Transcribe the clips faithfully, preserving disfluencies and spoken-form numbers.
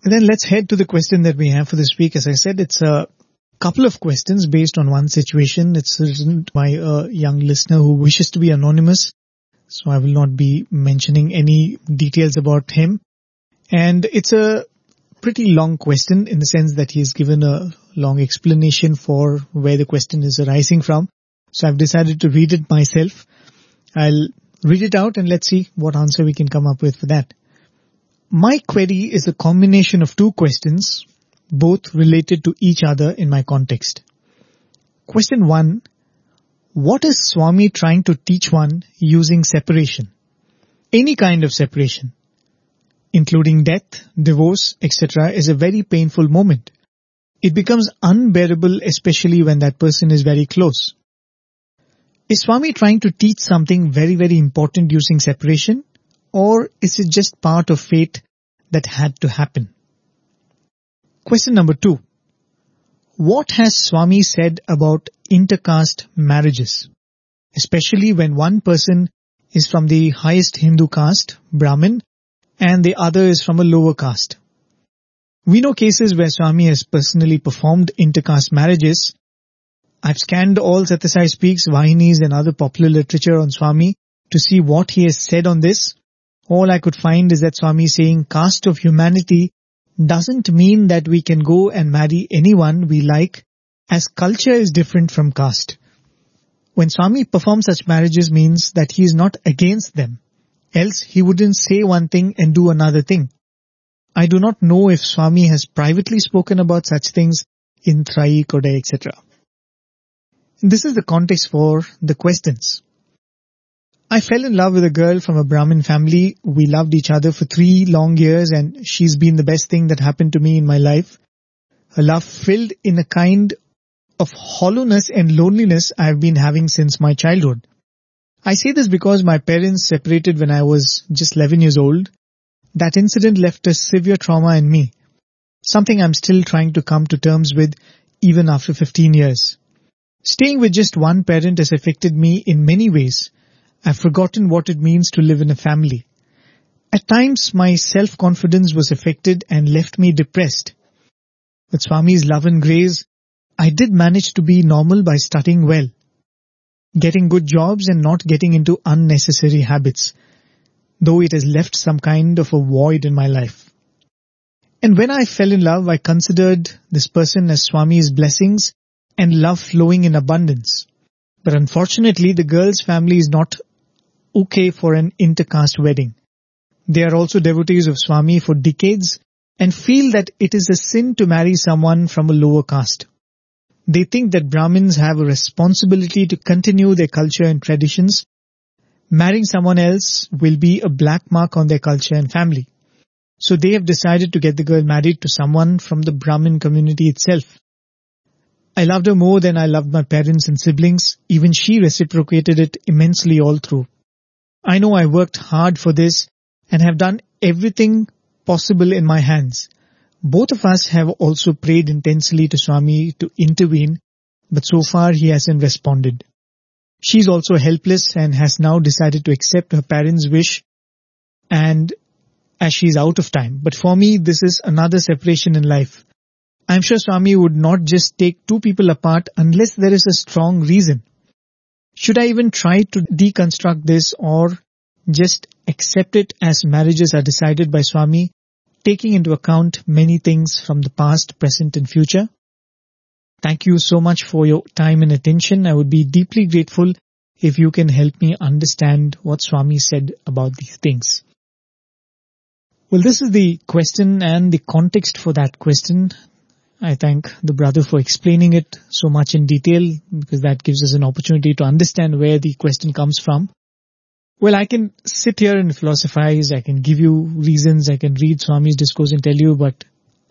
Then let's head to the question that we have for this week. As I said, it's a couple of questions based on one situation. It's written by a young listener who wishes to be anonymous, so I will not be mentioning any details about him. And it's a pretty long question in the sense that he has given a long explanation for where the question is arising from. So I've decided to read it myself. I'll read it out and let's see what answer we can come up with for that. My query is a combination of two questions, both related to each other in my context. Question one, what is Swami trying to teach one using separation? Any kind of separation, including death, divorce, et cetera, is a very painful moment. It becomes unbearable, especially when that person is very close. Is Swami trying to teach something very, very important using separation? Or is it just part of fate that had to happen? Question number two. What has Swami said about intercaste marriages, especially when one person is from the highest Hindu caste, Brahmin, and the other is from a lower caste? We know cases where Swami has personally performed intercaste marriages. I've scanned all Satyasai Speaks, Vahinis and other popular literature on Swami to see what he has said on this. All I could find is that Swami is saying caste of humanity doesn't mean that we can go and marry anyone we like, as culture is different from caste. When Swami performs such marriages means that he is not against them, else he wouldn't say one thing and do another thing. I do not know if Swami has privately spoken about such things in Trayi, Kodai, et cetera. This is the context for the questions. I fell in love with a girl from a Brahmin family. We loved each other for three long years and she's been the best thing that happened to me in my life. Her love filled in a kind of hollowness and loneliness I have been having since my childhood. I say this because my parents separated when I was just eleven years old. That incident left a severe trauma in me, something I'm still trying to come to terms with even after fifteen years. Staying with just one parent has affected me in many ways. I've forgotten what it means to live in a family. At times, my self-confidence was affected and left me depressed. With Swami's love and grace, I did manage to be normal by studying well, getting good jobs and not getting into unnecessary habits, though it has left some kind of a void in my life. And when I fell in love, I considered this person as Swami's blessings and love flowing in abundance. But unfortunately, the girl's family is not okay for an intercaste wedding. They are also devotees of Swami for decades and feel that it is a sin to marry someone from a lower caste. They think that Brahmins have a responsibility to continue their culture and traditions. Marrying someone else will be a black mark on their culture and family. So they have decided to get the girl married to someone from the Brahmin community itself. I loved her more than I loved my parents and siblings. Even she reciprocated it immensely all through. I know I worked hard for this and have done everything possible in my hands. Both of us have also prayed intensely to Swami to intervene, but so far he hasn't responded. She is also helpless and has now decided to accept her parents' wish, and as she is out of time. But for me, this is another separation in life. I'm sure Swami would not just take two people apart unless there is a strong reason. Should I even try to deconstruct this or just accept it as marriages are decided by Swami, taking into account many things from the past, present and future? Thank you so much for your time and attention. I would be deeply grateful if you can help me understand what Swami said about these things. Well, this is the question and the context for that question. I thank the brother for explaining it so much in detail because that gives us an opportunity to understand where the question comes from. Well, I can sit here and philosophize, I can give you reasons, I can read Swami's discourse and tell you, but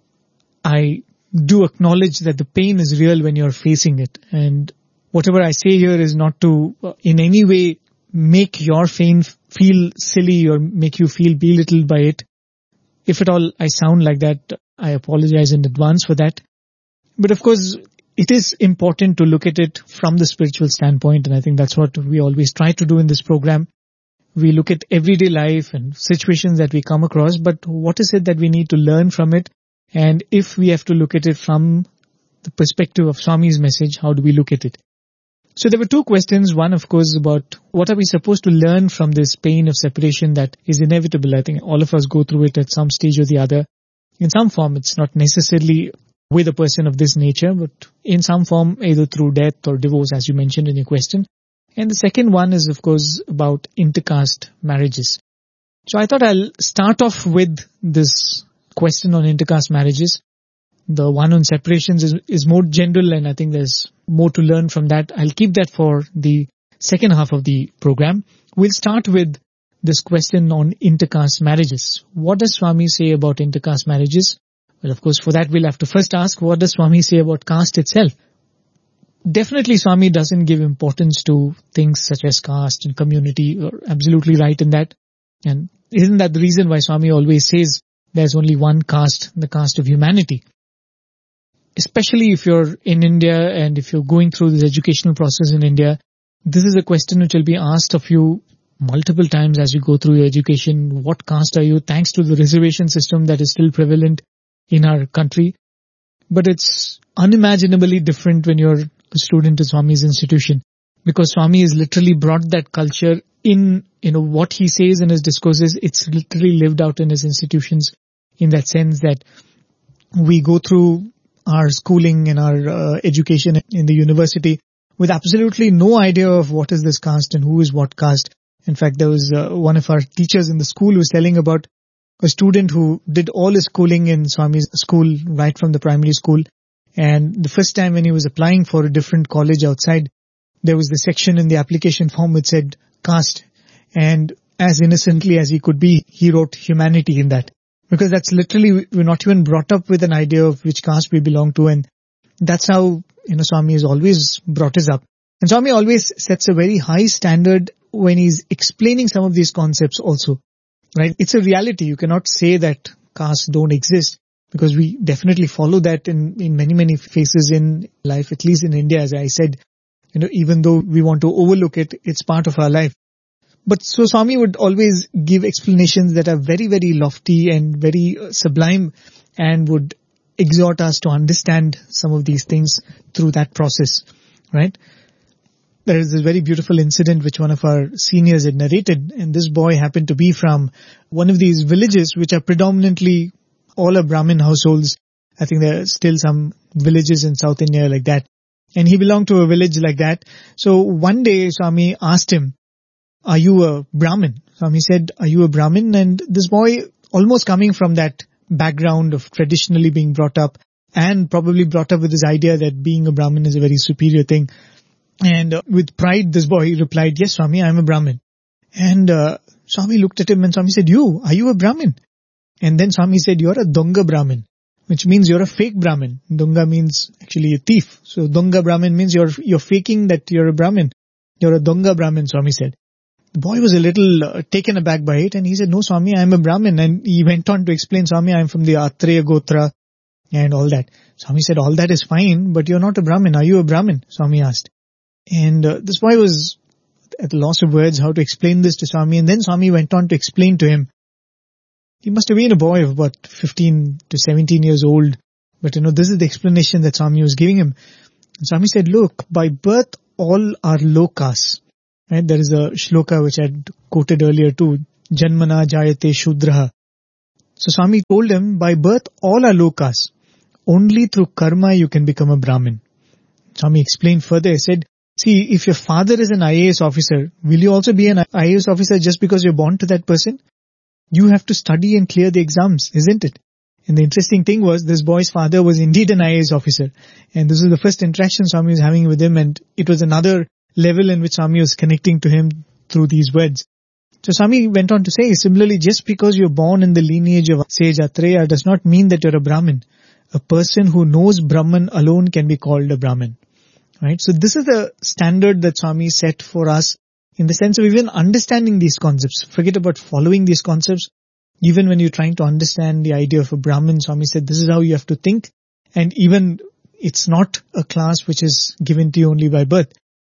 I do acknowledge that the pain is real when you're facing it. And whatever I say here is not to uh, in any way make your pain feel silly or make you feel belittled by it. If at all I sound like that, I apologize in advance for that. But of course, it is important to look at it from the spiritual standpoint, and I think that's what we always try to do in this program. We look at everyday life and situations that we come across, but what is it that we need to learn from it And if we have to look at it from the perspective of Swami's message, how do we look at it? So there were two questions. One, of course, about what are we supposed to learn from this pain of separation that is inevitable. I think all of us go through it at some stage or the other. In some form, it's not necessarily with a person of this nature, but in some form, either through death or divorce, as you mentioned in your question. And the second one is, of course, about intercaste marriages. So I thought I'll start off with this question on intercaste marriages. The one on separations is, is more general, and I think there's more to learn from that. I'll keep that for the second half of the program. We'll start with this question on intercaste marriages. What does Swami say about intercaste marriages? Well, of course, for that we'll have to first ask, what does Swami say about caste itself? Definitely Swami doesn't give importance to things such as caste and community. You're absolutely right in that. And isn't that the reason why Swami always says there's only one caste, the caste of humanity? Especially if you're in India and if you're going through this educational process in India, this is a question which will be asked of you multiple times as you go through your education. What caste are you? Thanks to the reservation system that is still prevalent in our country. But it's unimaginably different when you're a student at Swami's institution, because Swami has literally brought that culture in, you know, what he says in his discourses. It's literally lived out in his institutions, in that sense that we go through our schooling and our uh, education in the university with absolutely no idea of what is this caste and who is what caste. In fact, there was uh, one of our teachers in the school who was telling about a student who did all his schooling in Swami's school right from the primary school. And the first time when he was applying for a different college outside, there was the section in the application form which said caste. And as innocently as he could be, he wrote humanity in that. Because that's literally, we're not even brought up with an idea of which caste we belong to. And that's how, you know, Swami has always brought us up. And Swami always sets a very high standard when he's explaining some of these concepts also. Right? It's a reality. You cannot say that castes don't exist, because we definitely follow that in, in many, many phases in life, at least in India, as I said. You know, even though we want to overlook it, it's part of our life. But so Swami would always give explanations that are very, very lofty and very sublime, and would exhort us to understand some of these things through that process, right? There is this very beautiful incident which one of our seniors had narrated, and this boy happened to be from one of these villages which are predominantly all are Brahmin households. I think there are still some villages in South India like that. And he belonged to a village like that. So one day Swami asked him, are you a Brahmin? Swami said, are you a Brahmin? And this boy, almost coming from that background of traditionally being brought up, and probably brought up with this idea that being a Brahmin is a very superior thing. And uh, with pride, this boy replied, yes, Swami, I am a Brahmin. And uh, Swami looked at him and Swami said, you, are you a Brahmin? And then Swami said, you're a Donga Brahmin, which means you're a fake Brahmin. Donga means actually a thief. So Donga Brahmin means you're you're faking that you're a Brahmin. You're a Donga Brahmin, Swami said. The boy was a little uh, taken aback by it, and he said, no, Swami, I am a Brahmin. And he went on to explain, Swami, I am from the Atreya Gotra and all that. Swami said, all that is fine, but you're not a Brahmin. Are you a Brahmin? Swami asked. And uh, this boy was at the loss of words how to explain this to Swami. And then Swami went on to explain to him. He must have been a boy of about fifteen to seventeen years old. But you know, this is the explanation that Swami was giving him. And Swami said, look, by birth, all are low castes. Right? There is a shloka which I had quoted earlier too. Janmana jayate shudraha. So Swami told him, by birth, all are low castes. Only through karma you can become a Brahmin. Swami explained further. He said, see, if your father is an I A S officer, will you also be an I A S officer just because you're born to that person? You have to study and clear the exams, isn't it? And the interesting thing was, this boy's father was indeed an I A S officer. And this was the first interaction Swami was having with him, and it was another level in which Swami was connecting to him through these words. So Swami went on to say, similarly, just because you're born in the lineage of sage Atreya does not mean that you're a Brahmin. A person who knows Brahman alone can be called a Brahmin. Right? So this is the standard that Swami set for us in the sense of even understanding these concepts. Forget about following these concepts. Even when you're trying to understand the idea of a Brahmin, Swami said this is how you have to think. And even it's not a class which is given to you only by birth.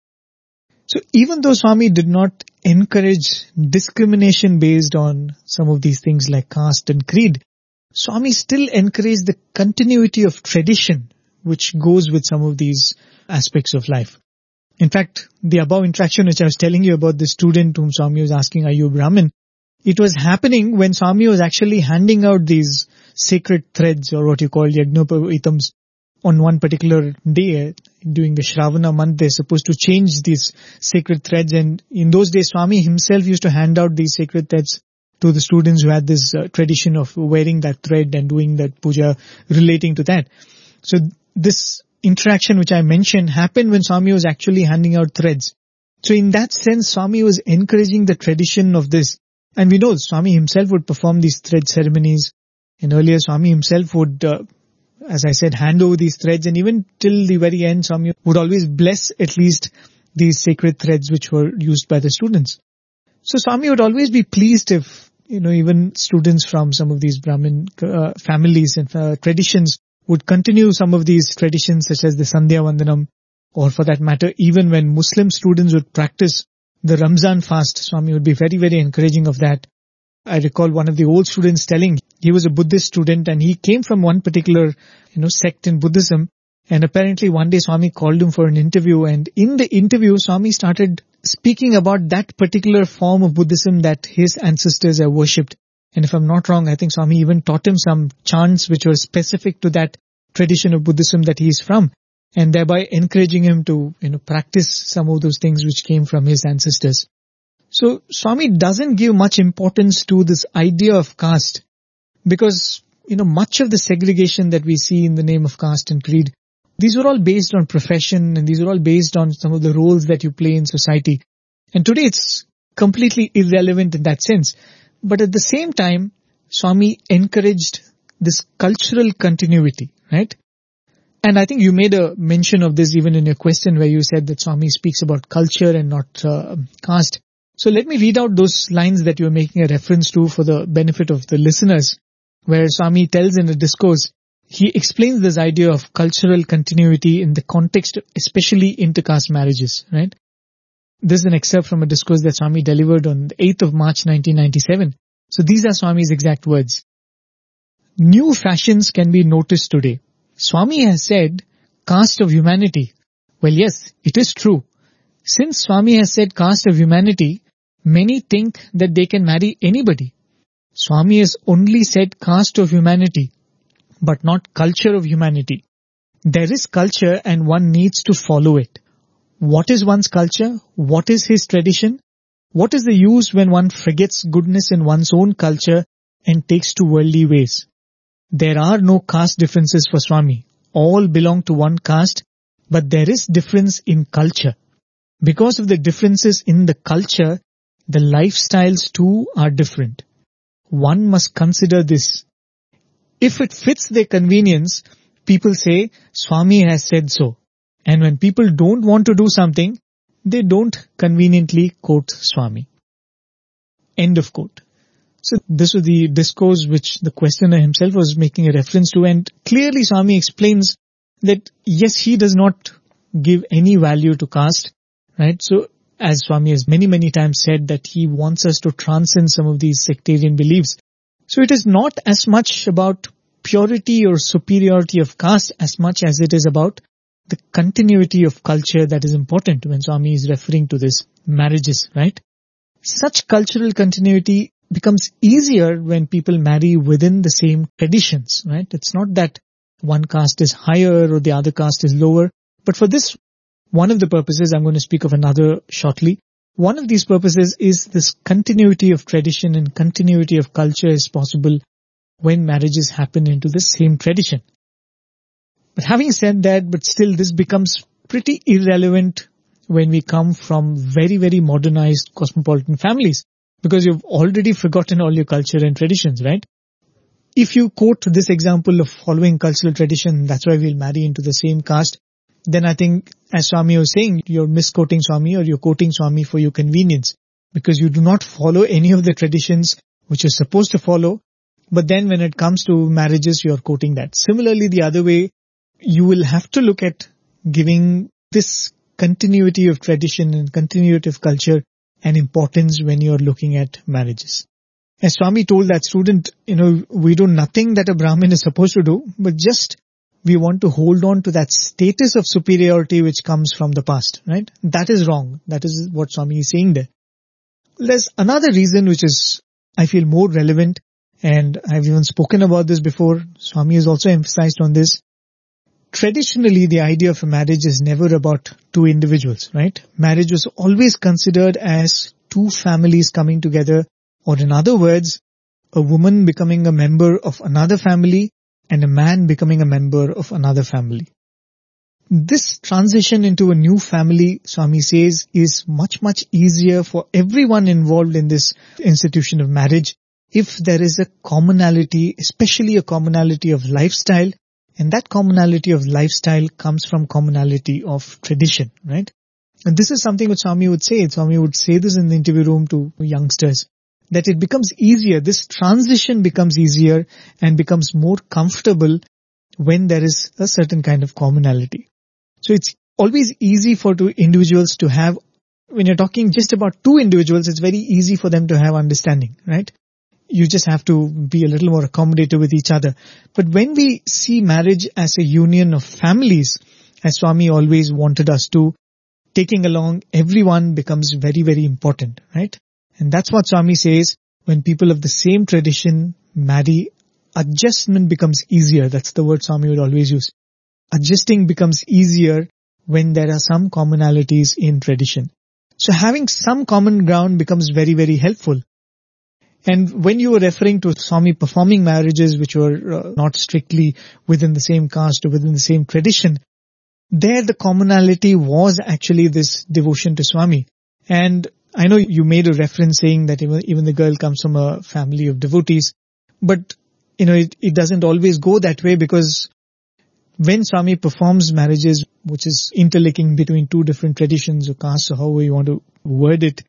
So even though Swami did not encourage discrimination based on some of these things like caste and creed, Swami still encouraged the continuity of tradition which goes with some of these aspects of life. In fact, the above interaction which I was telling you about, the student whom Swami was asking, are you a Brahmin? It was happening when Swami was actually handing out these sacred threads, or what you call Yajnopaveetams, on one particular day. During the Shravana month, they're supposed to change these sacred threads, and in those days Swami himself used to hand out these sacred threads to the students who had this uh, tradition of wearing that thread and doing that puja relating to that. So this interaction which I mentioned happened when Swami was actually handing out threads. So in that sense, Swami was encouraging the tradition of this. And we know Swami himself would perform these thread ceremonies. And earlier Swami himself would, uh, as I said, hand over these threads. And even till the very end, Swami would always bless at least these sacred threads which were used by the students. So Swami would always be pleased if, you know, even students from some of these Brahmin uh, families and uh, traditions would continue some of these traditions, such as the Sandhya Vandanam, or for that matter, even when Muslim students would practice the Ramzan fast, Swami would be very, very encouraging of that. I recall one of the old students telling, he was a Buddhist student and he came from one particular, you know, sect in Buddhism, and apparently one day Swami called him for an interview, and in the interview Swami started speaking about that particular form of Buddhism that his ancestors have worshipped. And if I'm not wrong, I think Swami even taught him some chants which were specific to that tradition of Buddhism that he is from, and thereby encouraging him to, you know, practice some of those things which came from his ancestors. So Swami doesn't give much importance to this idea of caste, because, you know, much of the segregation that we see in the name of caste and creed, these were all based on profession, and these were all based on some of the roles that you play in society. And today it's completely irrelevant in that sense. But at the same time, Swami encouraged this cultural continuity, right? And I think you made a mention of this even in your question, where you said that Swami speaks about culture and not uh, caste. So let me read out those lines that you are making a reference to for the benefit of the listeners, where Swami tells in a discourse, he explains this idea of cultural continuity in the context of especially intercaste marriages, right? This is an excerpt from a discourse that Swami delivered on the eighth of March nineteen ninety-seven. So these are Swami's exact words. New fashions can be noticed today. Swami has said, caste of humanity. Well, yes, it is true. Since Swami has said caste of humanity, many think that they can marry anybody. Swami has only said caste of humanity, but not culture of humanity. There is culture and one needs to follow it. What is one's culture? What is his tradition? What is the use when one forgets goodness in one's own culture and takes to worldly ways? There are no caste differences for Swami. All belong to one caste, but there is difference in culture. Because of the differences in the culture, the lifestyles too are different. One must consider this. If it fits their convenience, people say, Swami has said so. And when people don't want to do something, they don't conveniently quote Swami. End of quote. So this was the discourse which the questioner himself was making a reference to, and clearly Swami explains that yes, he does not give any value to caste, right? So as Swami has many, many times said that he wants us to transcend some of these sectarian beliefs. So it is not as much about purity or superiority of caste as much as it is about the continuity of culture that is important when Swami is referring to this marriages, right? Such cultural continuity becomes easier when people marry within the same traditions, right? It's not that one caste is higher or the other caste is lower. But for this, one of the purposes, I'm going to speak of another shortly. One of these purposes is this continuity of tradition and continuity of culture is possible when marriages happen into the same tradition. But having said that, but still this becomes pretty irrelevant when we come from very, very modernized cosmopolitan families, because you've already forgotten all your culture and traditions, right? If you quote this example of following cultural tradition, that's why we'll marry into the same caste, then I think, as Swami was saying, you're misquoting Swami or you're quoting Swami for your convenience, because you do not follow any of the traditions which you're supposed to follow, but then when it comes to marriages, you're quoting that. Similarly, the other way, you will have to look at giving this continuity of tradition and continuity of culture an importance when you're looking at marriages. As Swami told that student, you know, we do nothing that a Brahmin is supposed to do, but just we want to hold on to that status of superiority which comes from the past, right? That is wrong. That is what Swami is saying there. There's another reason which is, I feel, more relevant, and I've even spoken about this before. Swami has also emphasized on this. Traditionally, the idea of a marriage is never about two individuals, right? Marriage was always considered as two families coming together, or in other words, a woman becoming a member of another family and a man becoming a member of another family. This transition into a new family, Swami says, is much, much easier for everyone involved in this institution of marriage if there is a commonality, especially a commonality of lifestyle, and that commonality of lifestyle comes from commonality of tradition, right? And this is something which Swami would say. Swami would say this in the interview room to youngsters, that it becomes easier, this transition becomes easier and becomes more comfortable when there is a certain kind of commonality. So it's always easy for two individuals to have, when you're talking just about two individuals, it's very easy for them to have understanding, right? You just have to be a little more accommodative with each other. But when we see marriage as a union of families, as Swami always wanted us to, taking along everyone becomes very, very important, right? And that's what Swami says, when people of the same tradition marry, adjustment becomes easier. That's the word Swami would always use. Adjusting becomes easier when there are some commonalities in tradition. So having some common ground becomes very, very helpful. And when you were referring to Swami performing marriages which were uh, not strictly within the same caste or within the same tradition, there the commonality was actually this devotion to Swami. And I know you made a reference saying that even, even the girl comes from a family of devotees, but you know, it, it doesn't always go that way, because when Swami performs marriages, which is interlinking between two different traditions or castes or however you want to word it,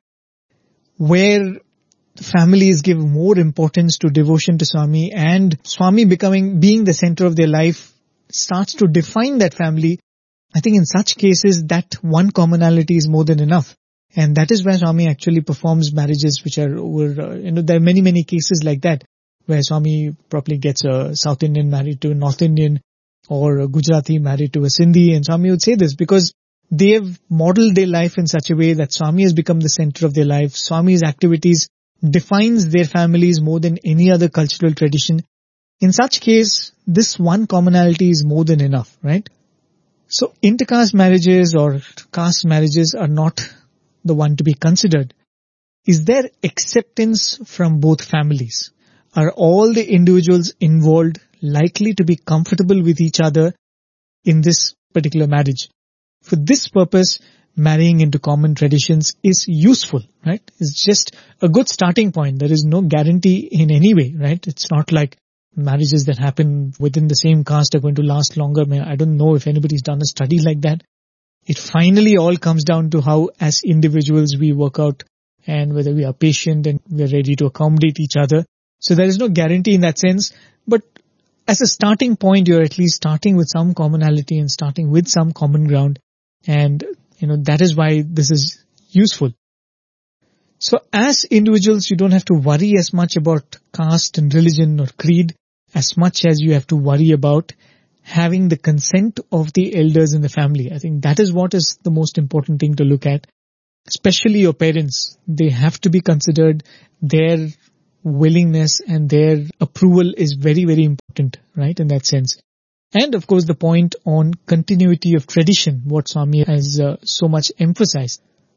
where families give more importance to devotion to Swami and Swami becoming, being the center of their life starts to define that family, I think in such cases that one commonality is more than enough. And that is where Swami actually performs marriages which are over, uh, you know, there are many, many cases like that, where Swami probably gets a South Indian married to a North Indian, or a Gujarati married to a Sindhi. And Swami would say this because they have modeled their life in such a way that Swami has become the center of their life. Swami's activities defines their families more than any other cultural tradition. In such case, this one commonality is more than enough, right? So intercaste marriages or caste marriages are not the one to be considered. Is there acceptance from both families? Are all the individuals involved likely to be comfortable with each other in this particular marriage? For this purpose, marrying into common traditions is useful, right? It's just a good starting point. There is no guarantee in any way, right? It's not like marriages that happen within the same caste are going to last longer. I don't know if anybody's done a study like that. It finally all comes down to how as individuals we work out and whether we are patient and we are ready to accommodate each other. So there is no guarantee in that sense. But as a starting point, you're at least starting with some commonality and starting with some common ground. And, you know, that is why this is useful. So as individuals, you don't have to worry as much about caste and religion or creed as much as you have to worry about having the consent of the elders in the family. I think that is what is the most important thing to look at. Especially your parents. They have to be considered. Their willingness and their approval is very, very important, right, in that sense. And of course the point on continuity of tradition, what Swami has uh, so much emphasized.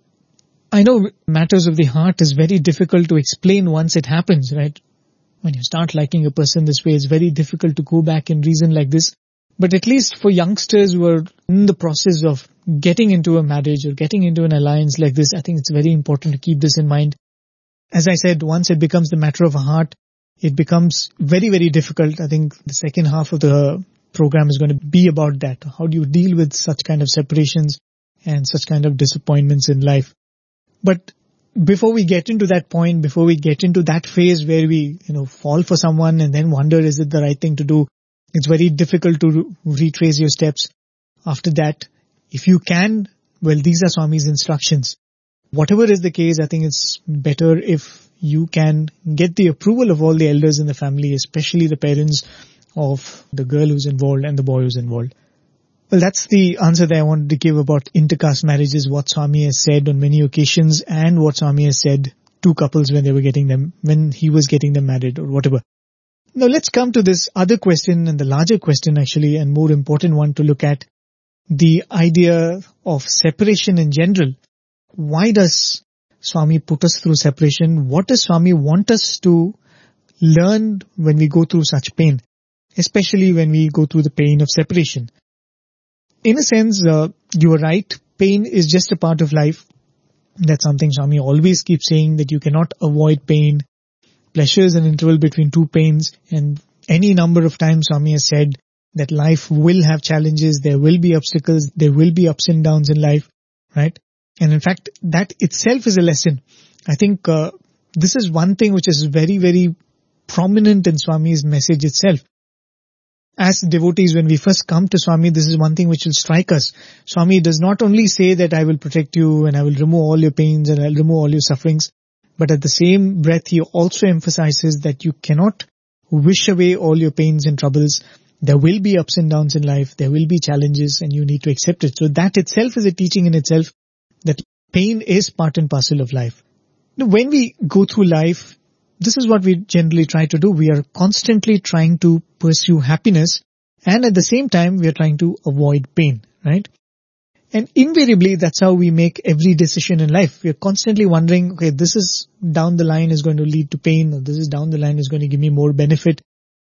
I know matters of the heart is very difficult to explain once it happens, right? When you start liking a person this way, it's very difficult to go back and reason like this. But at least for youngsters who are in the process of getting into a marriage or getting into an alliance like this, I think it's very important to keep this in mind. As I said, once it becomes the matter of a heart, it becomes very, very difficult. I think the second half of the program is going to be about that. How do you deal with such kind of separations and such kind of disappointments in life? But before we get into that point, before we get into that phase where we, you know, fall for someone and then wonder, is it the right thing to do? It's very difficult to retrace your steps. After that, if you can, well, these are Swami's instructions. Whatever is the case, I think it's better if you can get the approval of all the elders in the family, especially the parents of the girl who's involved and the boy who's involved. Well, that's the answer that I wanted to give about intercaste marriages, what Swami has said on many occasions and what Swami has said to couples when they were getting them, when he was getting them married or whatever. Now let's come to this other question, and the larger question actually, and more important one to look at, the idea of separation in general. Why does Swami put us through separation? What does Swami want us to learn when we go through such pain, especially when we go through the pain of separation? In a sense, uh, you are right. Pain is just a part of life. That's something Swami always keeps saying, that you cannot avoid pain. Pleasure is an interval between two pains, and any number of times Swami has said that life will have challenges, there will be obstacles, there will be ups and downs in life, right? And in fact, that itself is a lesson. I think uh, this is one thing which is very, very prominent in Swami's message itself. As devotees, when we first come to Swami, this is one thing which will strike us. Swami does not only say that I will protect you and I will remove all your pains and I'll remove all your sufferings, but at the same breath, he also emphasizes that you cannot wish away all your pains and troubles. There will be ups and downs in life, there will be challenges, and you need to accept it. So that itself is a teaching in itself, that pain is part and parcel of life. Now, when we go through life, this is what we generally try to do. We are constantly trying to pursue happiness, and at the same time we are trying to avoid pain, right? And invariably that's how we make every decision in life. We are constantly wondering, okay, this is down the line is going to lead to pain, or this is down the line is going to give me more benefit.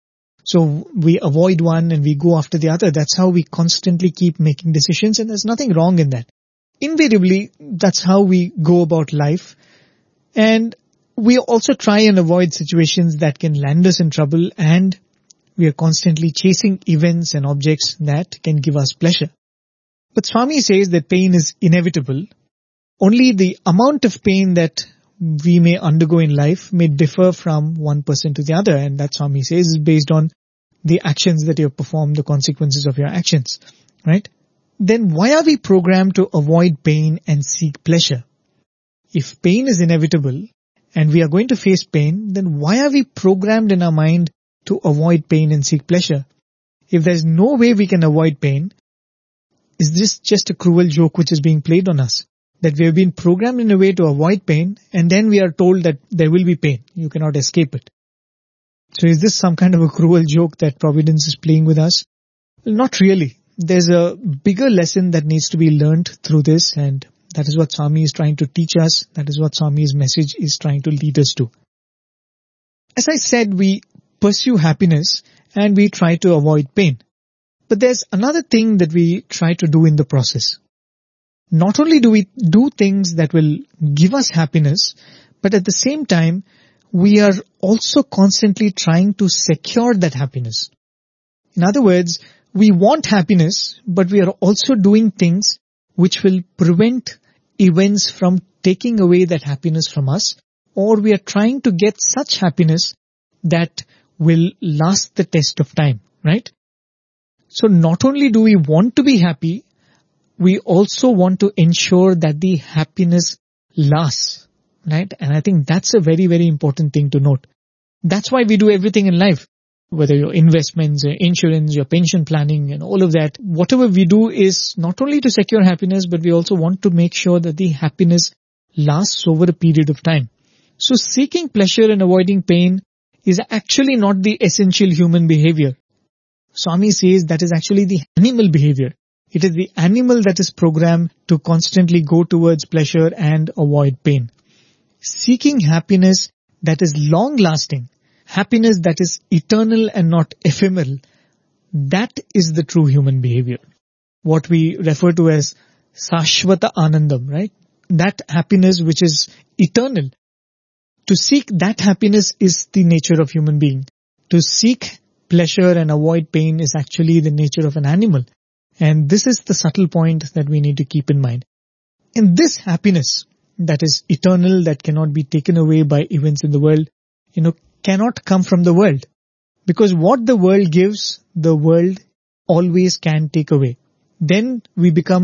So we avoid one and we go after the other. That's how we constantly keep making decisions, and there's nothing wrong in that. Invariably, that's how we go about life. And we also try and avoid situations that can land us in trouble, and we are constantly chasing events and objects that can give us pleasure. But Swami says that pain is inevitable. Only the amount of pain that we may undergo in life may differ from one person to the other, and that Swami says is based on the actions that you have performed, the consequences of your actions, right? Then why are we programmed to avoid pain and seek pleasure? If pain is inevitable, and we are going to face pain, then why are we programmed in our mind to avoid pain and seek pleasure? If there is no way we can avoid pain, is this just a cruel joke which is being played on us? That we have been programmed in a way to avoid pain, and then we are told that there will be pain. You cannot escape it. So is this some kind of a cruel joke that Providence is playing with us? Well, not really. There's a bigger lesson that needs to be learned through this, and that is what Swami is trying to teach us. That is what Swami's message is trying to lead us to. As I said, we pursue happiness and we try to avoid pain. But there's another thing that we try to do in the process. Not only do we do things that will give us happiness, but at the same time, we are also constantly trying to secure that happiness. In other words, we want happiness, but we are also doing things which will prevent events from taking away that happiness from us, or we are trying to get such happiness that will last the test of time, right? So not only do we want to be happy, we also want to ensure that the happiness lasts, right? And I think that's a very, very important thing to note. That's why we do everything in life. Whether your investments, your insurance, your pension planning and all of that, whatever we do is not only to secure happiness, but we also want to make sure that the happiness lasts over a period of time. So seeking pleasure and avoiding pain is actually not the essential human behavior. Swami says that is actually the animal behavior. It is the animal that is programmed to constantly go towards pleasure and avoid pain. Seeking happiness that is long-lasting, happiness that is eternal and not ephemeral, that is the true human behavior. What we refer to as Sashvata Anandam, right? That happiness which is eternal. To seek that happiness is the nature of human being. To seek pleasure and avoid pain is actually the nature of an animal. And this is the subtle point that we need to keep in mind. And this happiness that is eternal, that cannot be taken away by events in the world, you know, cannot come from the world. Because what the world gives, the world always can take away. Then we become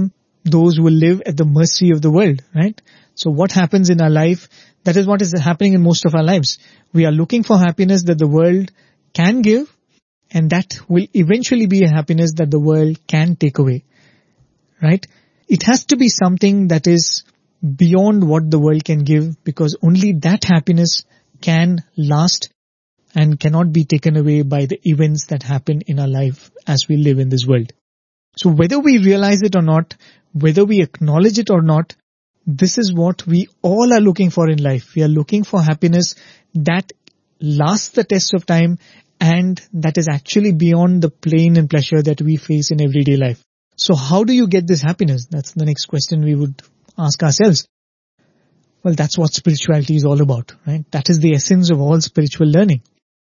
those who will live at the mercy of the world, right? So what happens in our life, that is what is happening in most of our lives. We are looking for happiness that the world can give, and that will eventually be a happiness that the world can take away, right? It has to be something that is beyond what the world can give, because only that happiness can last and cannot be taken away by the events that happen in our life as we live in this world. So whether we realize it or not, whether we acknowledge it or not, this is what we all are looking for in life. We are looking for happiness that lasts the test of time and that is actually beyond the pain and pleasure that we face in everyday life. So how do you get this happiness? That's the next question we would ask ourselves. Well, that's what spirituality is all about, right? That is the essence of all spiritual learning.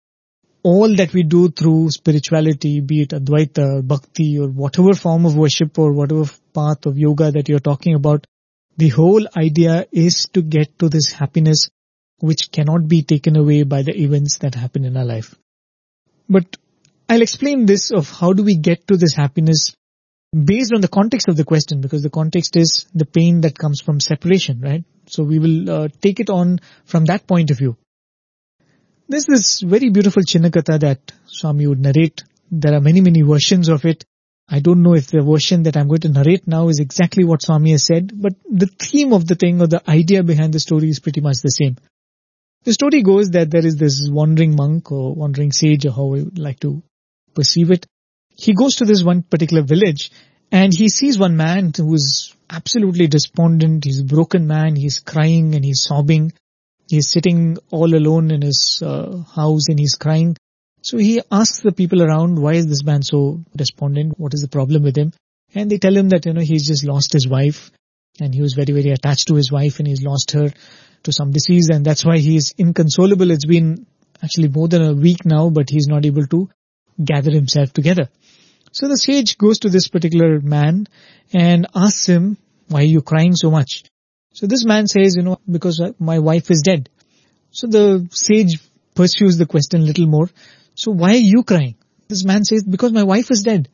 All that we do through spirituality, be it Advaita, Bhakti, or whatever form of worship or whatever path of yoga that you're talking about, the whole idea is to get to this happiness which cannot be taken away by the events that happen in our life. But I'll explain this of how do we get to this happiness based on the context of the question, because the context is the pain that comes from separation, right? So we will uh, take it on from that point of view. There's this very beautiful Chinnakatha that Swami would narrate. There are many, many versions of it. I don't know if the version that I'm going to narrate now is exactly what Swami has said, but the theme of the thing or the idea behind the story is pretty much the same. The story goes that there is this wandering monk or wandering sage, or how I would like to perceive it. He goes to this one particular village and he sees one man who is absolutely despondent. He's a broken man. He's crying and he's sobbing. He's sitting all alone in his uh, house and he's crying. So he asks the people around, why is this man so despondent? What is the problem with him? And they tell him that, you know, he's just lost his wife and he was very, very attached to his wife and he's lost her to some disease and that's why he's inconsolable. It's been actually more than a week now, but he's not able to gather himself together. So the sage goes to this particular man and asks him, why are you crying so much? So this man says, you know, because my wife is dead. So the sage pursues the question a little more. So why are you crying? This man says, because my wife is dead.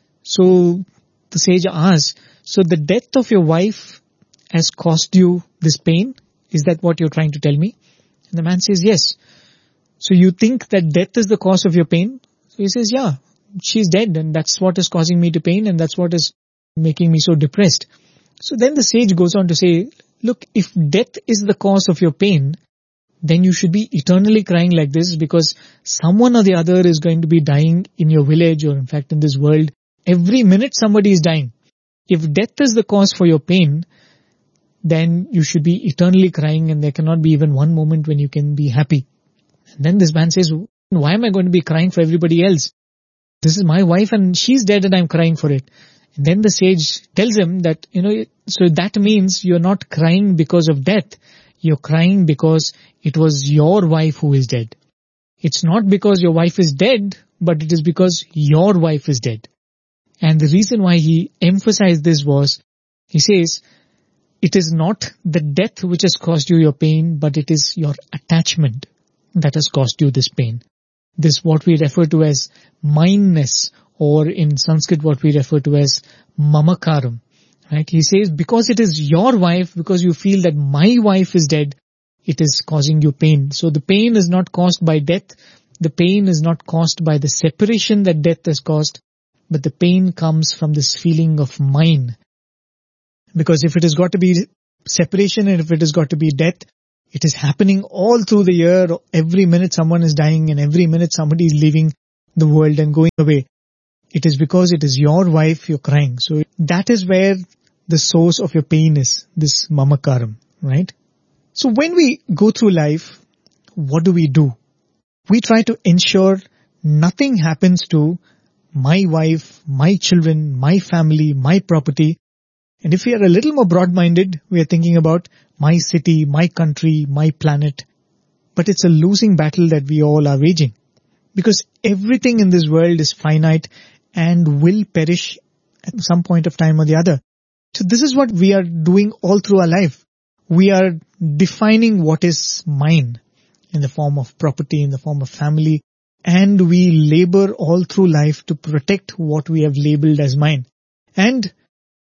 So the sage asks, so the death of your wife has caused you this pain? Is that what you're trying to tell me? And the man says, yes. So you think that death is the cause of your pain? So he says, yeah, she's dead and that's what is causing me to pain and that's what is making me so depressed. So then the sage goes on to say, look, if death is the cause of your pain, then you should be eternally crying like this because someone or the other is going to be dying in your village or in fact in this world. Every minute somebody is dying. If death is the cause for your pain, then you should be eternally crying and there cannot be even one moment when you can be happy. And then this man says, why am I going to be crying for everybody else? This is my wife and she's dead and I'm crying for it. And then the sage tells him that, you know, so that means you're not crying because of death. You're crying because it was your wife who is dead. It's not because your wife is dead, but it is because your wife is dead. And the reason why he emphasized this was, he says, it is not the death which has caused you your pain, but it is your attachment that has caused you this pain. This what we refer to as mindness, or in Sanskrit what we refer to as mamakaram. Right? He says, because it is your wife, because you feel that my wife is dead, it is causing you pain. So the pain is not caused by death. The pain is not caused by the separation that death has caused, but the pain comes from this feeling of mine. Because if it has got to be separation and if it has got to be death, it is happening all through the year. Every minute someone is dying and every minute somebody is leaving the world and going away. It is because it is your wife you're crying. So that is where the source of your pain is, this mamakaram, right? So when we go through life, what do we do? We try to ensure nothing happens to my wife, my children, my family, my property. And if we are a little more broad-minded, we are thinking about my city, my country, my planet. But it's a losing battle that we all are waging. Because everything in this world is finite and will perish at some point of time or the other. So this is what we are doing all through our life. We are defining what is mine in the form of property, in the form of family, and we labor all through life to protect what we have labeled as mine. And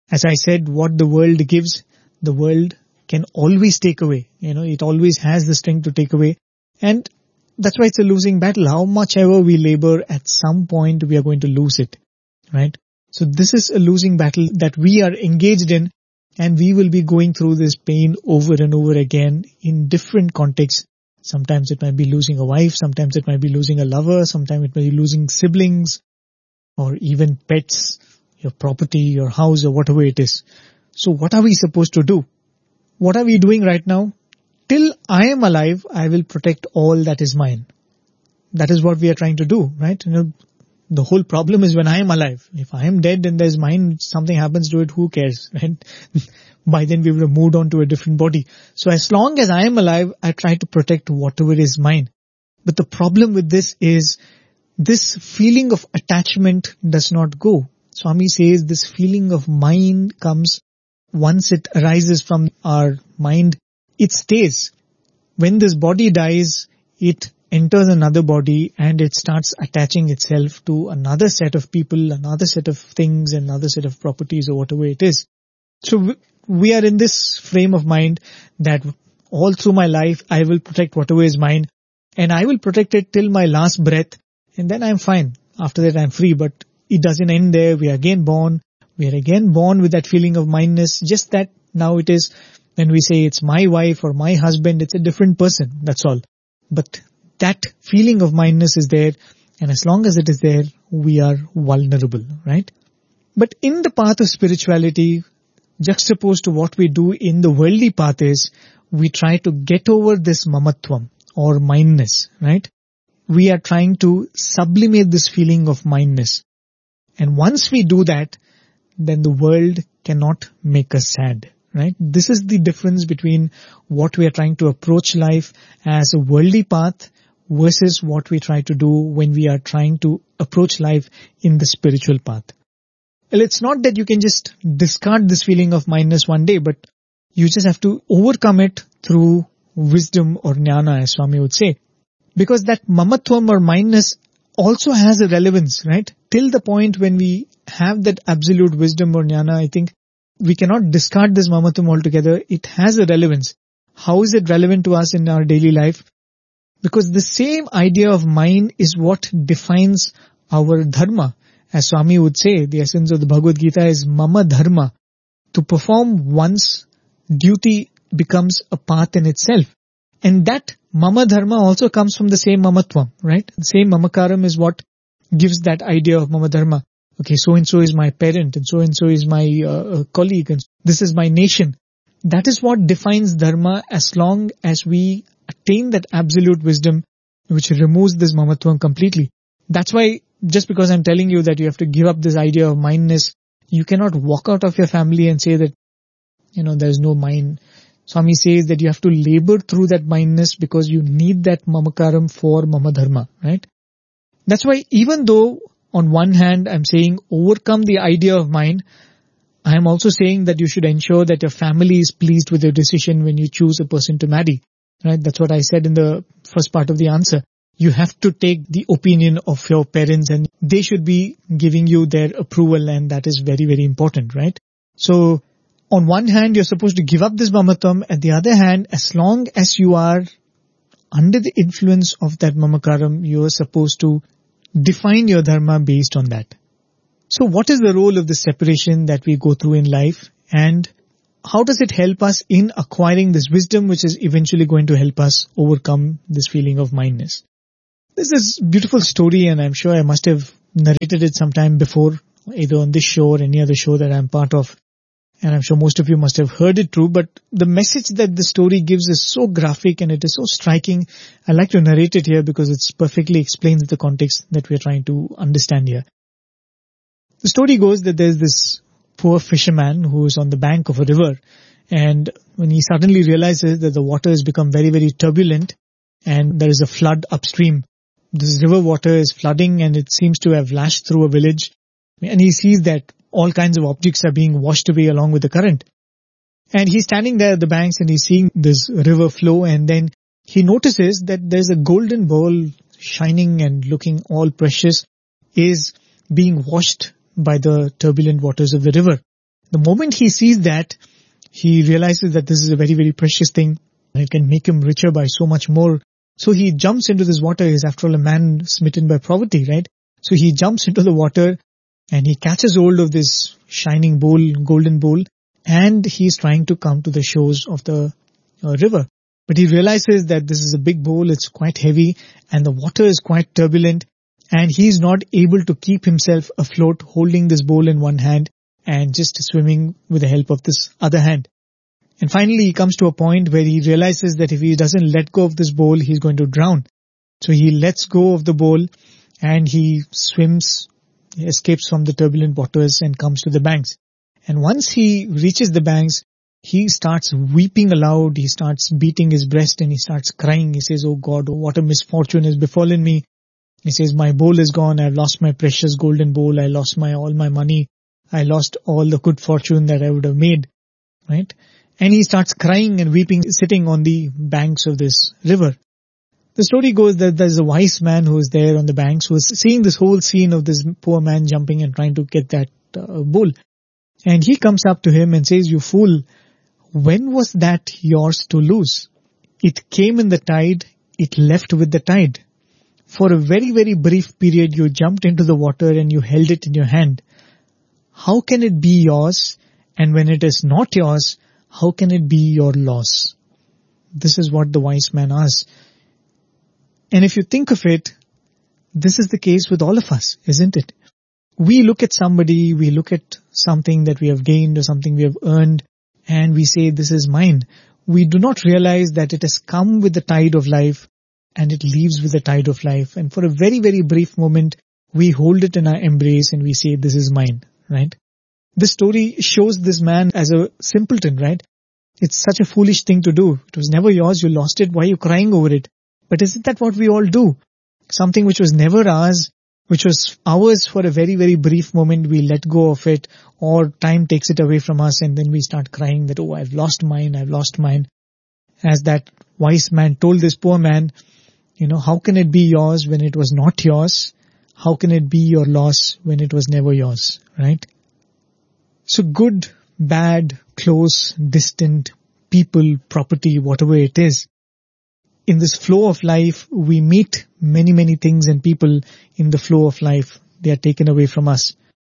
As I said, what the world gives, the world can always take away. You know, it always has the strength to take away. And that's why it's a losing battle. How much ever we labor, at some point we are going to lose it, right? So this is a losing battle that we are engaged in, and we will be going through this pain over and over again in different contexts. Sometimes it might be losing a wife, sometimes it might be losing a lover, sometimes it might be losing siblings, or even pets, your property, your house, or whatever it is. So what are we supposed to do? What are we doing right now? Till I am alive, I will protect all that is mine. That is what we are trying to do, right? You know, the whole problem is when I am alive. If I am dead and there's mine, something happens to it, who cares, right? By then we would have moved on to a different body. So as long as I am alive, I try to protect whatever is mine. But the problem with this is, this feeling of attachment does not go. Swami says this feeling of mine comes once it arises from our mind, it stays. When this body dies, it enters another body and it starts attaching itself to another set of people, another set of things, another set of properties, or whatever it is. So we are in this frame of mind that all through my life, I will protect whatever is mine, and I will protect it till my last breath, and then I'm fine. After that, I'm free. But it doesn't end there. We are again born. We are again born with that feeling of mineness. Just that now it is, when we say it's my wife or my husband, it's a different person. That's all. But that feeling of mineness is there. And as long as it is there, we are vulnerable, right? But in the path of spirituality, juxtaposed to what we do in the worldly path is, we try to get over this mamatvam or mineness, right? We are trying to sublimate this feeling of mineness. And once we do that, then the world cannot make us sad, right? This is the difference between what we are trying to approach life as a worldly path versus what we try to do when we are trying to approach life in the spiritual path. Well, it's not that you can just discard this feeling of mineness one day, but you just have to overcome it through wisdom or jnana, as Swami would say. Because that mamatvam or mineness also has a relevance, right? Till the point when we have that absolute wisdom or jnana, I think we cannot discard this mamatvam altogether. It has a relevance. How is it relevant to us in our daily life? Because the same idea of mine is what defines our dharma. As Swami would say, the essence of the Bhagavad Gita is mama dharma. To perform one's duty becomes a path in itself. And that mama dharma also comes from the same mamatvam, right? The same mamakaram is what gives that idea of mama dharma. Okay, so-and-so is my parent, and so-and-so is my uh, colleague, and this is my nation. That is what defines dharma, as long as we attain that absolute wisdom which removes this mamatvam completely. That's why, just because I'm telling you that you have to give up this idea of mineness, you cannot walk out of your family and say that, you know, there's no mine. Swami says that you have to labor through that mineness because you need that mamakaram for mama dharma, right? That's why even though on one hand I'm saying overcome the idea of mine, I am also saying that you should ensure that your family is pleased with your decision when you choose a person to marry, right? That's what I said in the first part of the answer. You have to take the opinion of your parents and they should be giving you their approval, and that is very, very important, right? So on one hand, you're supposed to give up this mamatam. At the other hand, as long as you are under the influence of that mamakaram, you are supposed to define your dharma based on that. So what is the role of the separation that we go through in life, and how does it help us in acquiring this wisdom which is eventually going to help us overcome this feeling of mineness? This is a beautiful story, and I'm sure I must have narrated it sometime before, either on this show or any other show that I'm part of. And I'm sure most of you must have heard it too, but the message that the story gives is so graphic and it is so striking. I like to narrate it here because it perfectly explains the context that we're trying to understand here. The story goes that there's this poor fisherman who is on the bank of a river, and when he suddenly realizes that the water has become very, very turbulent and there is a flood upstream, this river water is flooding and it seems to have lashed through a village, and he sees that all kinds of objects are being washed away along with the current. And he's standing there at the banks and he's seeing this river flow, and then he notices that there's a golden bowl shining and looking all precious is being washed by the turbulent waters of the river. The moment he sees that, he realizes that this is a very, very precious thing. And it can make him richer by so much more. So he jumps into this water. He's after all a man smitten by poverty, right? So he jumps into the water and he catches hold of this shining bowl, golden bowl, and he's trying to come to the shores of the uh, river. But he realizes that this is a big bowl, it's quite heavy, and the water is quite turbulent, and he's not able to keep himself afloat holding this bowl in one hand and just swimming with the help of this other hand. And finally he comes to a point where he realizes that if he doesn't let go of this bowl, he's going to drown. So he lets go of the bowl and he swims, escapes from the turbulent waters and comes to the banks. And once he reaches the banks, he starts weeping aloud, he starts beating his breast and he starts crying. He says, "Oh God, what a misfortune has befallen me." He says, "My bowl is gone, I've lost my precious golden bowl, I lost my all my money, I lost all the good fortune that I would have made." Right? And he starts crying and weeping, sitting on the banks of this river. The story goes that there's a wise man who is there on the banks, who is seeing this whole scene of this poor man jumping and trying to get that uh, bowl. And he comes up to him and says, "You fool, when was that yours to lose? It came in the tide, it left with the tide. For a very, very brief period, you jumped into the water and you held it in your hand. How can it be yours? And when it is not yours, how can it be your loss?" This is what the wise man asks. And if you think of it, this is the case with all of us, isn't it? We look at somebody, we look at something that we have gained or something we have earned, and we say, "This is mine." We do not realize that it has come with the tide of life and it leaves with the tide of life. And for a very, very brief moment, we hold it in our embrace and we say, "This is mine," right? This story shows this man as a simpleton, right? It's such a foolish thing to do. It was never yours, you lost it, why are you crying over it? But isn't that what we all do? Something which was never ours, which was ours for a very, very brief moment, we let go of it, or time takes it away from us and then we start crying that, "Oh, I've lost mine, I've lost mine." As that wise man told this poor man, you know, how can it be yours when it was not yours? How can it be your loss when it was never yours, right? So good, bad, close, distant, people, property, whatever it is, in this flow of life, we meet many, many things and people in the flow of life. They are taken away from us,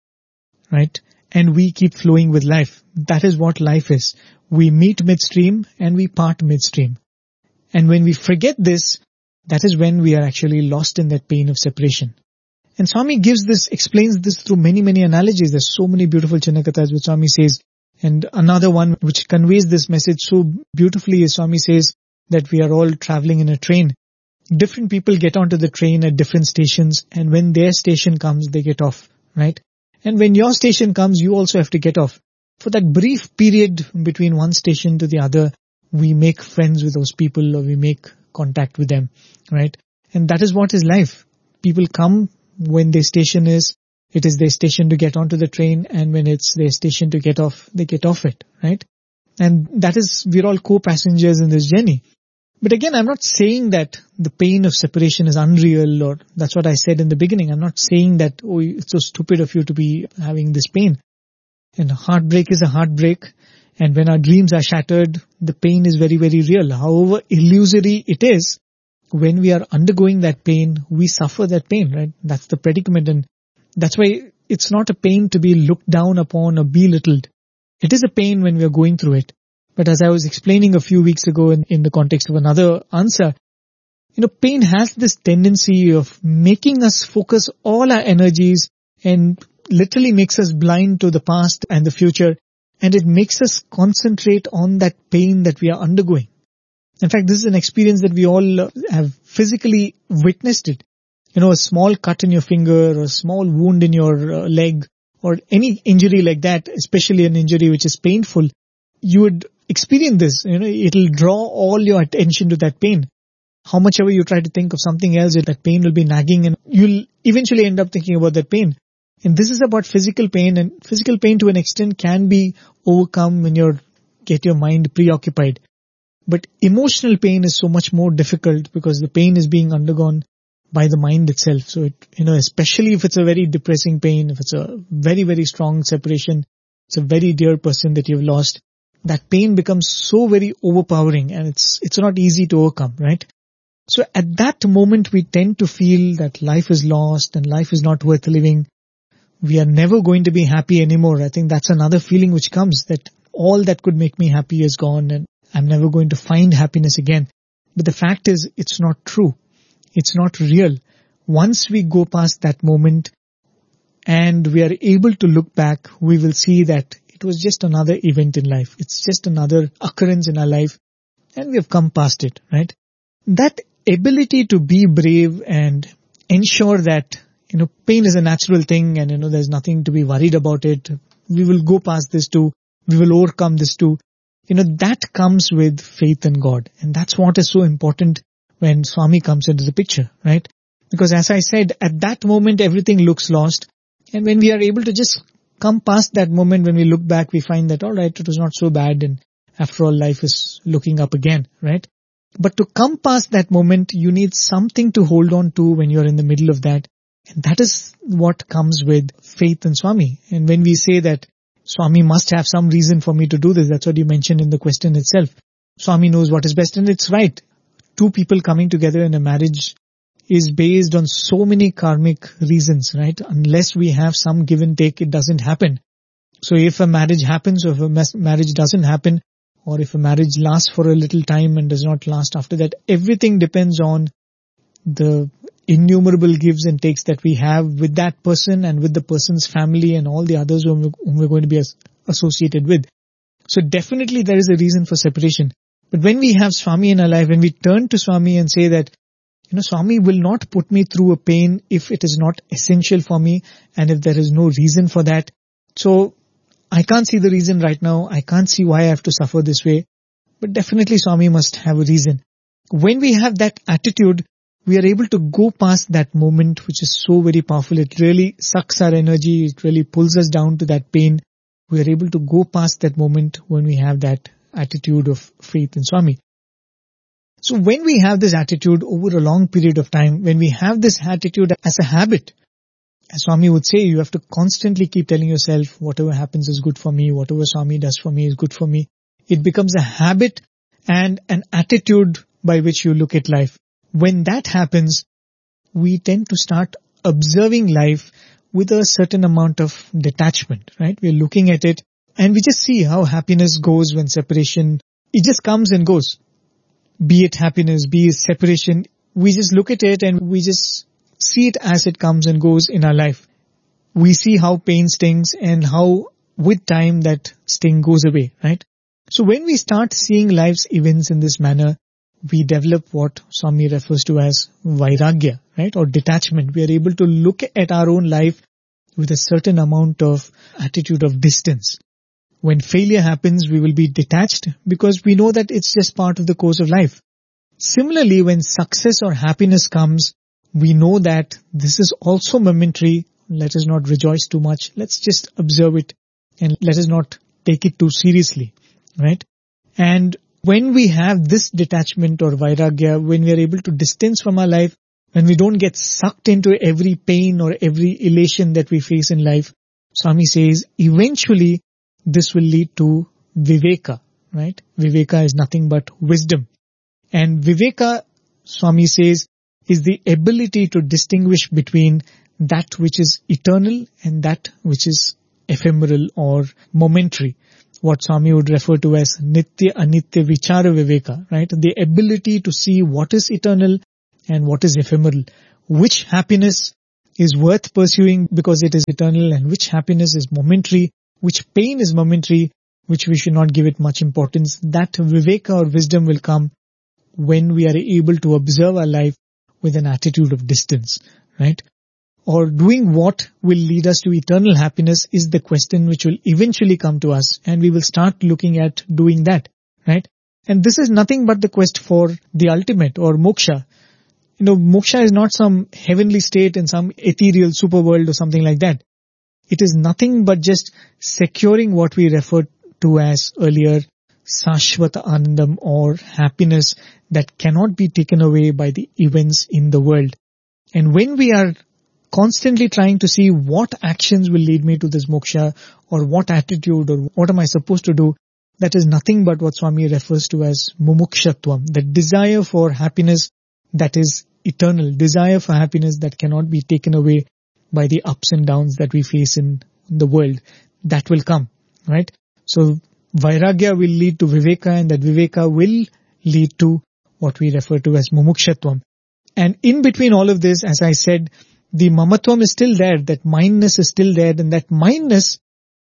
right? And we keep flowing with life. That is what life is. We meet midstream and we part midstream. And when we forget this, that is when we are actually lost in that pain of separation. And Swami gives this, explains this through many, many analogies. There's so many beautiful Chinnakathas which Swami says. And another one which conveys this message so beautifully is Swami says that we are all traveling in a train. Different people get onto the train at different stations, and when their station comes, they get off, right? And when your station comes, you also have to get off. For that brief period between one station to the other, we make friends with those people or we make contact with them, right? And that is what is life. People come when their station is, it is their station to get onto the train, and when it's their station to get off, they get off it, right? And that is, we're all co-passengers in this journey. But again, I'm not saying that the pain of separation is unreal, or that's what I said in the beginning. I'm not saying that, oh, it's so stupid of you to be having this pain. And heartbreak is a heartbreak. And when our dreams are shattered, the pain is very, very real. However illusory it is, when we are undergoing that pain, we suffer that pain, right? That's the predicament. And that's why it's not a pain to be looked down upon or belittled. It is a pain when we are going through it. But as I was explaining a few weeks ago in, in the context of another answer, you know, pain has this tendency of making us focus all our energies and literally makes us blind to the past and the future. And it makes us concentrate on that pain that we are undergoing. In fact, this is an experience that we all have physically witnessed it. You know, a small cut in your finger or a small wound in your uh, leg or any injury like that, especially an injury which is painful, you would experience this. You know, it'll draw all your attention to that pain. How much ever you try to think of something else, that pain will be nagging and you'll eventually end up thinking about that pain. And this is about physical pain, and physical pain to an extent can be overcome when you get your mind preoccupied. But emotional pain is so much more difficult because the pain is being undergone by the mind itself. So, it, you know, especially if it's a very depressing pain, if it's a very, very strong separation, it's a very dear person that you've lost, that pain becomes so very overpowering and it's it's not easy to overcome, right? So at that moment we tend to feel that life is lost and life is not worth living. We are never going to be happy anymore. I think that's another feeling which comes, that all that could make me happy is gone and I'm never going to find happiness again. But the fact is, it's not true. It's not real. Once we go past that moment and we are able to look back, we will see that it was just another event in life. It's just another occurrence in our life and we have come past it, right? That ability to be brave and ensure that, you know, pain is a natural thing and, you know, there's nothing to be worried about it. We will go past this too. We will overcome this too. You know, that comes with faith in God. And that's what is so important when Swami comes into the picture, right? Because as I said, at that moment, everything looks lost. And when we are able to just come past that moment, when we look back, we find that, all right, it was not so bad. And after all, life is looking up again, right? But to come past that moment, you need something to hold on to when you're in the middle of that. And that is what comes with faith in Swami. And when we say that Swami must have some reason for me to do this, that's what you mentioned in the question itself. Swami knows what is best, and it's right. Two people coming together in a marriage is based on so many karmic reasons, right? Unless we have some give and take, it doesn't happen. So if a marriage happens or if a marriage doesn't happen, or if a marriage lasts for a little time and does not last after that, everything depends on the innumerable gives and takes that we have with that person and with the person's family and all the others whom we're going to be associated with. So definitely there is a reason for separation. But when we have Swami in our life, when we turn to Swami and say that, you know, Swami will not put me through a pain if it is not essential for me and if there is no reason for that. So I can't see the reason right now. I can't see why I have to suffer this way. But definitely Swami must have a reason. When we have that attitude, we are able to go past that moment, which is so very powerful. It really sucks our energy. It really pulls us down to that pain. We are able to go past that moment when we have that attitude of faith in Swami. So when we have this attitude over a long period of time, when we have this attitude as a habit, as Swami would say, you have to constantly keep telling yourself, whatever happens is good for me, whatever Swami does for me is good for me. It becomes a habit and an attitude by which you look at life. When that happens, we tend to start observing life with a certain amount of detachment, right? We're looking at it and we just see how happiness goes when separation, it just comes and goes. Be it happiness, be it separation, we just look at it and we just see it as it comes and goes in our life. We see how pain stings and how with time that sting goes away, right? So when we start seeing life's events in this manner, we develop what Swami refers to as vairagya, right? Or detachment. We are able to look at our own life with a certain amount of attitude of distance. When failure happens, we will be detached because we know that it's just part of the course of life. Similarly, when success or happiness comes, we know that this is also momentary. Let us not rejoice too much. Let's just observe it and let us not take it too seriously, right? And when we have this detachment or vairagya, when we are able to distance from our life, when we don't get sucked into every pain or every elation that we face in life, Swami says, eventually this will lead to viveka, right? Viveka is nothing but wisdom. And viveka, Swami says, is the ability to distinguish between that which is eternal and that which is ephemeral or momentary. What Swami would refer to as nitya anitya vichara viveka, right? The ability to see what is eternal and what is ephemeral. Which happiness is worth pursuing because it is eternal and which happiness is momentary, which pain is momentary, which we should not give it much importance. That viveka or wisdom will come when we are able to observe our life with an attitude of distance, right? Or doing what will lead us to eternal happiness is the question which will eventually come to us, and we will start looking at doing that, right? And this is nothing but the quest for the ultimate or moksha. You know, moksha is not some heavenly state in some ethereal super world or something like that. It is nothing but just securing what we referred to as earlier Sashvata Anandam or happiness that cannot be taken away by the events in the world. And when we are constantly trying to see what actions will lead me to this moksha, or what attitude, or what am I supposed to do. That is nothing but what Swami refers to as mumukshatvam, the desire for happiness that is eternal, desire for happiness that cannot be taken away by the ups and downs that we face in the world. That will come, right? So vairagya will lead to viveka, and that viveka will lead to what we refer to as mumukshatvam. And in between all of this, as I said, the mamatvam is still there, that mindness is still there, and that mindness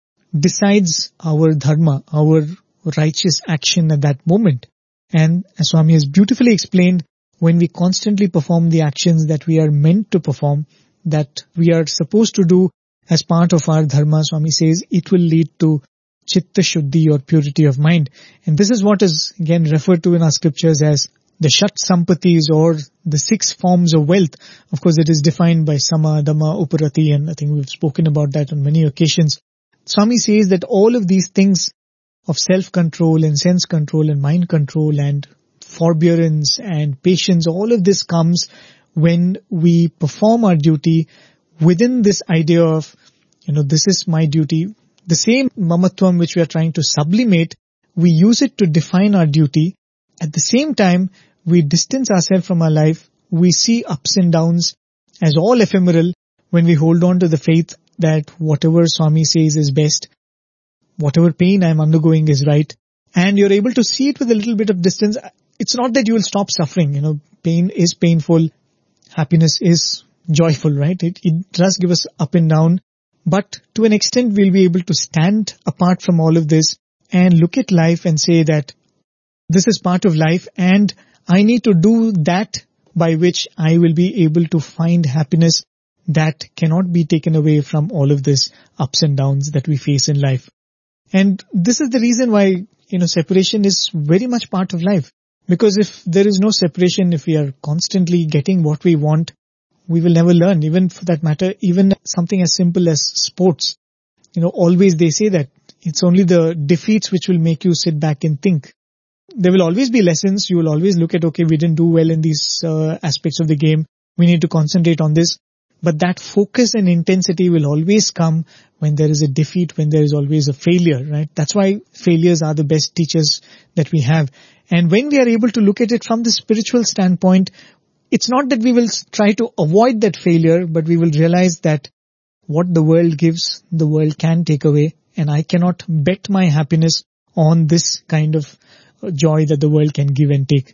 decides our dharma, our righteous action at that moment. And as Swami has beautifully explained, when we constantly perform the actions that we are meant to perform, that we are supposed to do as part of our dharma, Swami says it will lead to chitta shuddhi, or purity of mind. And this is what is again referred to in our scriptures as the Shat Sampatis, or the six forms of wealth. Of course, it is defined by Sama, Dhamma, Uparati, and I think we've spoken about that on many occasions. Swami says that all of these things of self-control and sense control and mind control and forbearance and patience, all of this comes when we perform our duty within this idea of, you know, this is my duty. The same mamatvam which we are trying to sublimate, we use it to define our duty. At the same time, we distance ourselves from our life. We see ups and downs as all ephemeral when we hold on to the faith that whatever Swami says is best, whatever pain I am undergoing is right, and you're able to see it with a little bit of distance. It's not that you will stop suffering. You know, pain is painful, happiness is joyful, right? It, it does give us up and down, but to an extent we'll be able to stand apart from all of this and look at life and say that this is part of life, and I need to do that by which I will be able to find happiness that cannot be taken away from all of this ups and downs that we face in life. And this is the reason why, you know, separation is very much part of life. Because if there is no separation, if we are constantly getting what we want, we will never learn. Even for that matter, even something as simple as sports. You know, always they say that it's only the defeats which will make you sit back and think. There will always be lessons. You will always look at, okay, we didn't do well in these uh, aspects of the game. We need to concentrate on this. But that focus and intensity will always come when there is a defeat, when there is always a failure, right? That's why failures are the best teachers that we have. And when we are able to look at it from the spiritual standpoint, it's not that we will try to avoid that failure, but we will realize that what the world gives, the world can take away. And I cannot bet my happiness on this kind of joy that the world can give and take.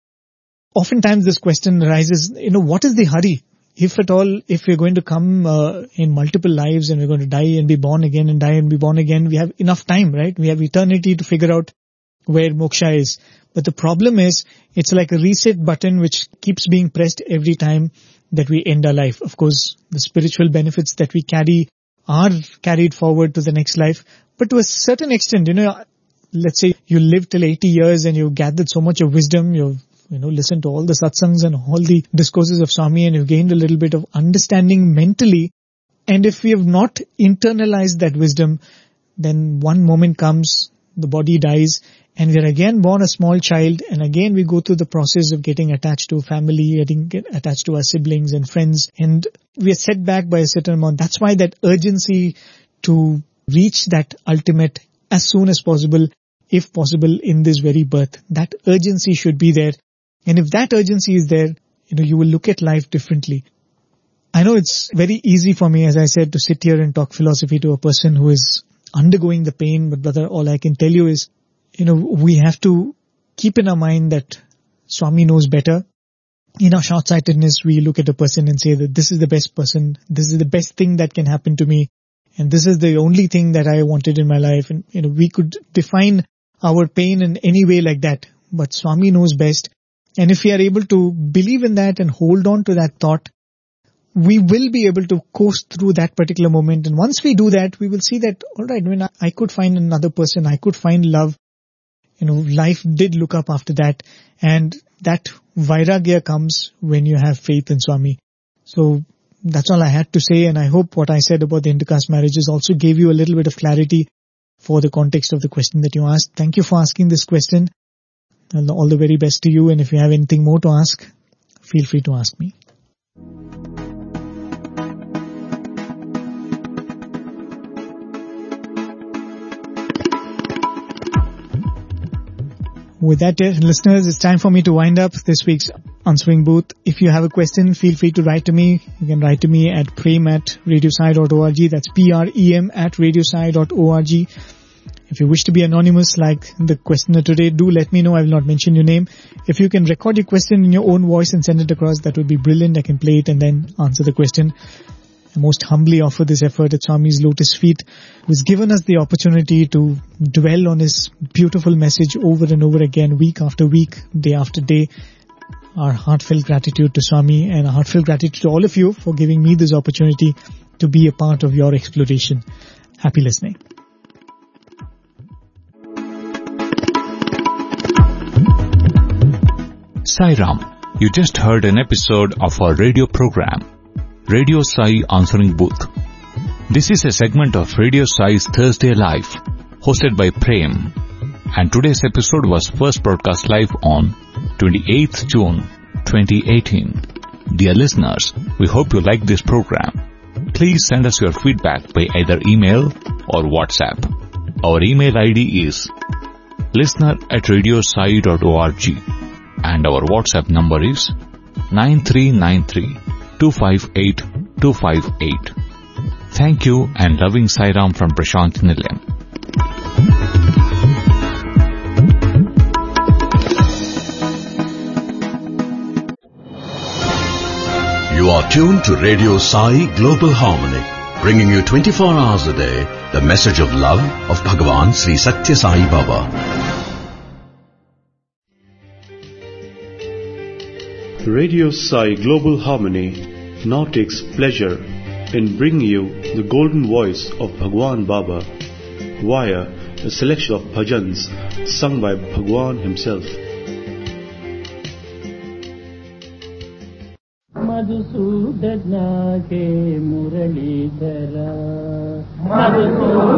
Oftentimes this question arises, you know, what is the hurry? If at all, if we're going to come uh, in multiple lives and we're going to die and be born again and die and be born again, we have enough time, right? We have eternity to figure out where moksha is. But the problem is, it's like a reset button which keeps being pressed every time that we end our life. Of course, the spiritual benefits that we carry are carried forward to the next life. But to a certain extent, you know, let's say you live till eighty years and you've gathered so much of wisdom, you've you know, listened to all the satsangs and all the discourses of Swami, and you've gained a little bit of understanding mentally. And if we have not internalized that wisdom, then one moment comes, the body dies, and we are again born a small child, and again we go through the process of getting attached to a family, getting attached to our siblings and friends, and we are set back by a certain amount. That's why that urgency to reach that ultimate as soon as possible, if possible in this very birth, that urgency should be there. And if that urgency is there, you know, you will look at life differently. I know it's very easy for me, as I said, to sit here and talk philosophy to a person who is undergoing the pain. But brother, all I can tell you is, you know, we have to keep in our mind that Swami knows better. In our short-sightedness, we look at a person and say that this is the best person, this is the best thing that can happen to me, and this is the only thing that I wanted in my life. And, you know, we could define our pain in any way like that. But Swami knows best. And if we are able to believe in that and hold on to that thought, we will be able to coast through that particular moment. And once we do that, we will see that, all right, when I could find another person, I could find love. You know, life did look up after that. And that vairagya comes when you have faith in Swami. So that's all I had to say. And I hope what I said about the intercaste marriages also gave you a little bit of clarity for the context of the question that you asked. Thank you for asking this question. And all the very best to you. And if you have anything more to ask, feel free to ask me. With that, listeners, it's time for me to wind up this week's Answering Booth. If you have a question, feel free to write to me. You can write to me at prem at radiosai dot org. That's P R E M at radiosai dot org. If you wish to be anonymous like the questioner today, do let me know. I will not mention your name. If you can record your question in your own voice and send it across, that would be brilliant. I can play it and then answer the question. I most humbly offer this effort at Swami's Lotus Feet, who has given us the opportunity to dwell on his beautiful message over and over again, week after week, day after day. Our heartfelt gratitude to Swami and our heartfelt gratitude to all of you for giving me this opportunity to be a part of your exploration. Happy listening. Sai Ram, you just heard an episode of our radio program, Radio Sai Answering Booth. This is a segment of Radio Sai's Thursday Live, hosted by Prem. And today's episode was first broadcast live on twenty-eighth June twenty eighteen. Dear listeners, we hope you like this program. Please send us your feedback by either email or WhatsApp. Our email I D is listener at radiosai dot org and our WhatsApp number is nine three nine three two five eight two five eight. Thank you and loving Sai Ram from Prashant Nilayam. You are tuned to Radio Sai Global Harmony, bringing you twenty-four hours a day the message of love of Bhagavan Sri Satya Sai Baba. Radio Sai Global Harmony now takes pleasure in bringing you the golden voice of Bhagwan Baba via a selection of bhajans sung by Bhagwan himself. Madhusudana ke Muralidhara Madhusudana